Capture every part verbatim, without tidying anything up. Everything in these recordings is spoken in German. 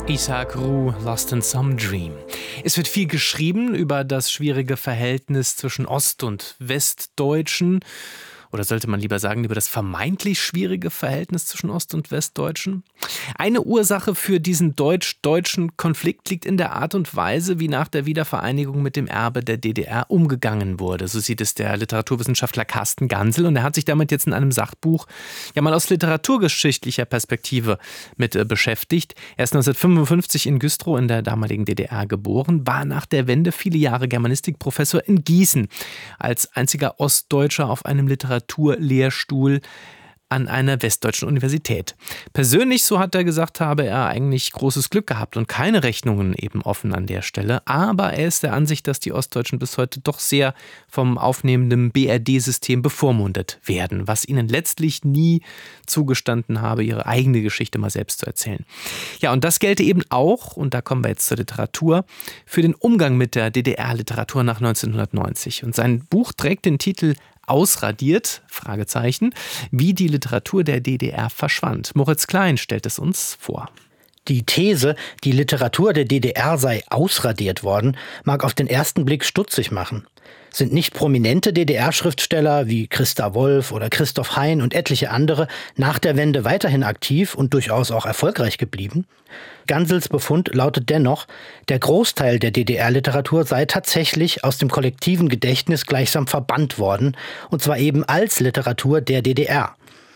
Isaac Roux, Lost in Some Dream. Es wird viel geschrieben über das schwierige Verhältnis zwischen Ost- und Westdeutschen. Oder sollte man lieber sagen, über das vermeintlich schwierige Verhältnis zwischen Ost- und Westdeutschen? Eine Ursache für diesen deutsch-deutschen Konflikt liegt in der Art und Weise, wie nach der Wiedervereinigung mit dem Erbe der D D R umgegangen wurde. So sieht es der Literaturwissenschaftler Carsten Gansel. Und er hat sich damit jetzt in einem Sachbuch ja mal aus literaturgeschichtlicher Perspektive mit äh, beschäftigt. Er ist neunzehnhundertfünfundfünfzig in Güstrow in der damaligen D D R geboren, war nach der Wende viele Jahre Germanistikprofessor in Gießen, als einziger Ostdeutscher auf einem Literatur Literaturlehrstuhl an einer westdeutschen Universität. Persönlich, so hat er gesagt, habe er eigentlich großes Glück gehabt und keine Rechnungen eben offen an der Stelle. Aber er ist der Ansicht, dass die Ostdeutschen bis heute doch sehr vom aufnehmenden B R D-System bevormundet werden, was ihnen letztlich nie zugestanden habe, ihre eigene Geschichte mal selbst zu erzählen. Ja, und das gelte eben auch, und da kommen wir jetzt zur Literatur, für den Umgang mit der D D R-Literatur nach neunzehnhundertneunzig. Und sein Buch trägt den Titel Ausradiert, Fragezeichen, wie die Literatur der D D R verschwand. Moritz Klein stellt es uns vor. Die These, die Literatur der D D R sei ausradiert worden, mag auf den ersten Blick stutzig machen. Sind nicht prominente D D R-Schriftsteller wie Christa Wolf oder Christoph Hein und etliche andere nach der Wende weiterhin aktiv und durchaus auch erfolgreich geblieben? Gansels Befund lautet dennoch, der Großteil der D D R-Literatur sei tatsächlich aus dem kollektiven Gedächtnis gleichsam verbannt worden, und zwar eben als Literatur der D D R.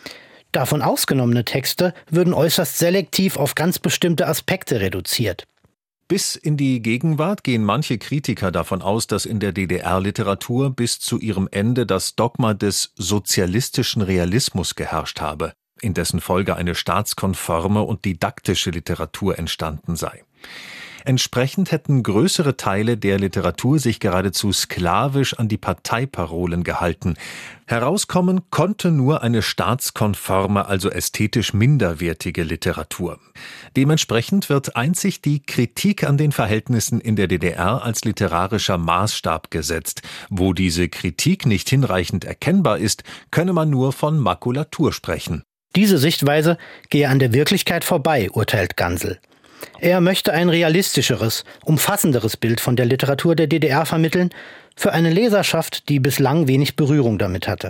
Davon ausgenommene Texte würden äußerst selektiv auf ganz bestimmte Aspekte reduziert. Bis in die Gegenwart gehen manche Kritiker davon aus, dass in der D D R-Literatur bis zu ihrem Ende das Dogma des sozialistischen Realismus geherrscht habe, in dessen Folge eine staatskonforme und didaktische Literatur entstanden sei. Entsprechend hätten größere Teile der Literatur sich geradezu sklavisch an die Parteiparolen gehalten. Herauskommen konnte nur eine staatskonforme, also ästhetisch minderwertige Literatur. Dementsprechend wird einzig die Kritik an den Verhältnissen in der D D R als literarischer Maßstab gesetzt. Wo diese Kritik nicht hinreichend erkennbar ist, könne man nur von Makulatur sprechen. Diese Sichtweise gehe an der Wirklichkeit vorbei, urteilt Gansel. Er möchte ein realistischeres, umfassenderes Bild von der Literatur der D D R vermitteln, für eine Leserschaft, die bislang wenig Berührung damit hatte.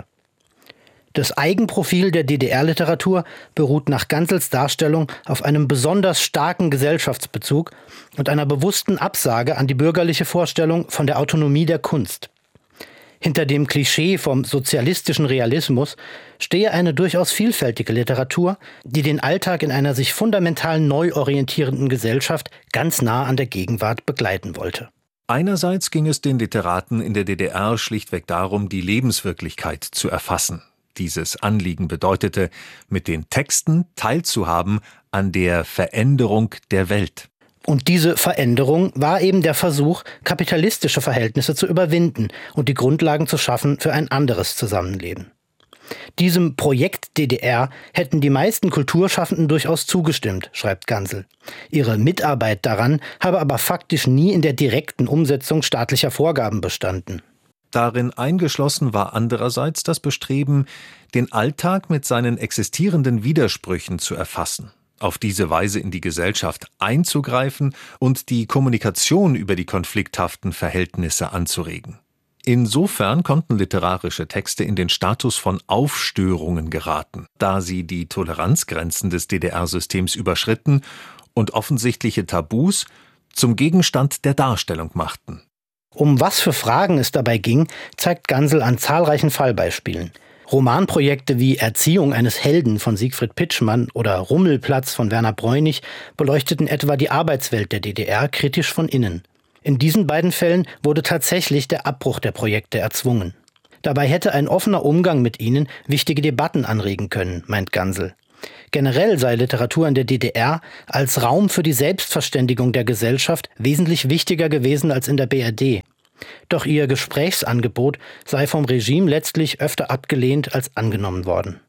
Das Eigenprofil der D D R-Literatur beruht nach Gansels Darstellung auf einem besonders starken Gesellschaftsbezug und einer bewussten Absage an die bürgerliche Vorstellung von der Autonomie der Kunst. Hinter dem Klischee vom sozialistischen Realismus stehe eine durchaus vielfältige Literatur, die den Alltag in einer sich fundamental neu orientierenden Gesellschaft ganz nah an der Gegenwart begleiten wollte. Einerseits ging es den Literaten in der D D R schlichtweg darum, die Lebenswirklichkeit zu erfassen. Dieses Anliegen bedeutete, mit den Texten teilzuhaben an der Veränderung der Welt. Und diese Veränderung war eben der Versuch, kapitalistische Verhältnisse zu überwinden und die Grundlagen zu schaffen für ein anderes Zusammenleben. Diesem Projekt D D R hätten die meisten Kulturschaffenden durchaus zugestimmt, schreibt Gansel. Ihre Mitarbeit daran habe aber faktisch nie in der direkten Umsetzung staatlicher Vorgaben bestanden. Darin eingeschlossen war andererseits das Bestreben, den Alltag mit seinen existierenden Widersprüchen zu erfassen, auf diese Weise in die Gesellschaft einzugreifen und die Kommunikation über die konflikthaften Verhältnisse anzuregen. Insofern konnten literarische Texte in den Status von Aufstörungen geraten, da sie die Toleranzgrenzen des D D R-Systems überschritten und offensichtliche Tabus zum Gegenstand der Darstellung machten. Um was für Fragen es dabei ging, zeigt Gansel an zahlreichen Fallbeispielen. Romanprojekte wie Erziehung eines Helden von Siegfried Pitschmann oder Rummelplatz von Werner Bräunig beleuchteten etwa die Arbeitswelt der D D R kritisch von innen. In diesen beiden Fällen wurde tatsächlich der Abbruch der Projekte erzwungen. Dabei hätte ein offener Umgang mit ihnen wichtige Debatten anregen können, meint Gansel. Generell sei Literatur in der D D R als Raum für die Selbstverständigung der Gesellschaft wesentlich wichtiger gewesen als in der B R D. Doch ihr Gesprächsangebot sei vom Regime letztlich öfter abgelehnt als angenommen worden.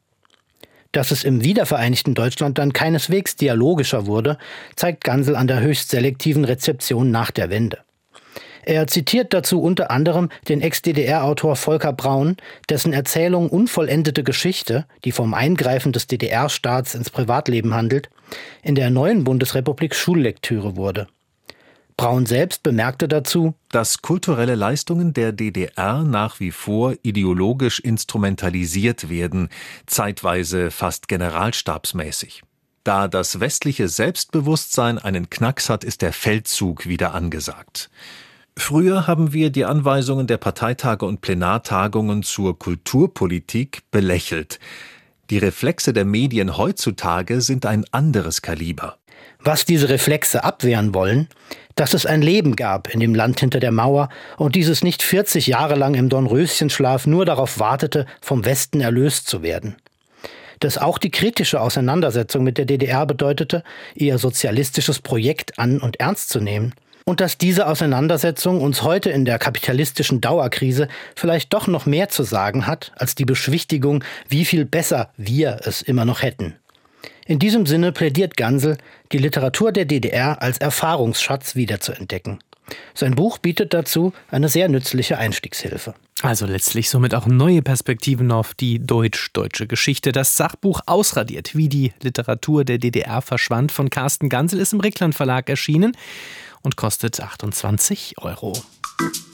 Dass es im wiedervereinigten Deutschland dann keineswegs dialogischer wurde, zeigt Gansel an der höchst selektiven Rezeption nach der Wende. Er zitiert dazu unter anderem den Ex-D D R-Autor Volker Braun, dessen Erzählung Unvollendete Geschichte, die vom Eingreifen des D D R-Staats ins Privatleben handelt, in der neuen Bundesrepublik Schullektüre wurde. Braun selbst bemerkte dazu, dass kulturelle Leistungen der D D R nach wie vor ideologisch instrumentalisiert werden, zeitweise fast generalstabsmäßig. Da das westliche Selbstbewusstsein einen Knacks hat, ist der Feldzug wieder angesagt. Früher haben wir die Anweisungen der Parteitage und Plenartagungen zur Kulturpolitik belächelt. Die Reflexe der Medien heutzutage sind ein anderes Kaliber. Was diese Reflexe abwehren wollen, dass es ein Leben gab in dem Land hinter der Mauer und dieses nicht vierzig Jahre lang im Dornröschenschlaf nur darauf wartete, vom Westen erlöst zu werden. Dass auch die kritische Auseinandersetzung mit der D D R bedeutete, ihr sozialistisches Projekt an- und ernst zu nehmen. Und dass diese Auseinandersetzung uns heute in der kapitalistischen Dauerkrise vielleicht doch noch mehr zu sagen hat, als die Beschwichtigung, wie viel besser wir es immer noch hätten. In diesem Sinne plädiert Gansel, die Literatur der D D R als Erfahrungsschatz wiederzuentdecken. Sein Buch bietet dazu eine sehr nützliche Einstiegshilfe. Also letztlich somit auch neue Perspektiven auf die deutsch-deutsche Geschichte. Das Sachbuch Ausradiert, wie die Literatur der D D R verschwand, von Carsten Gansel ist im Ricklan Verlag erschienen und kostet achtundzwanzig Euro.